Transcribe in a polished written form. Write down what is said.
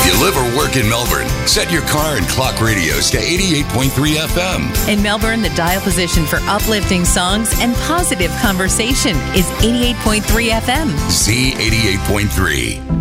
You live or work in Melbourne? Set your car and clock radios to 88.3 FM. In Melbourne, the dial position for uplifting songs and positive conversation is 88.3 FM. Z88.3.